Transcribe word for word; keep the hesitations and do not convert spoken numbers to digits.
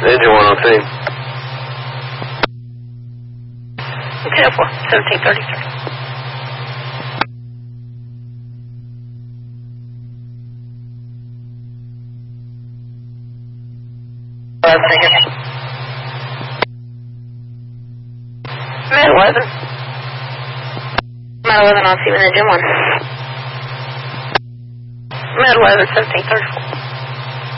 Engine one on scene. ten oh four, seventeen thirty-three. Med eleven. Med eleven on scene with engine one. Med eleven, seventeen thirty-four.